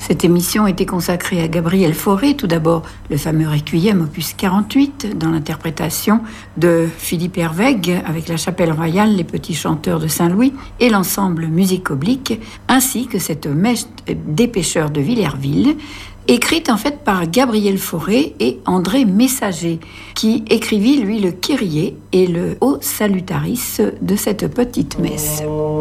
Cette émission était consacrée à Gabriel Fauré, tout d'abord le fameux Requiem opus 48 dans l'interprétation de Philippe Hervègue avec la Chapelle Royale, les Petits Chanteurs de Saint-Louis et l'ensemble Musique Oblique, ainsi que cette messe des pêcheurs de Villerville, écrite en fait par Gabriel Fauré et André Messager, qui écrivit lui le Kyrie et le O Salutaris de cette petite messe.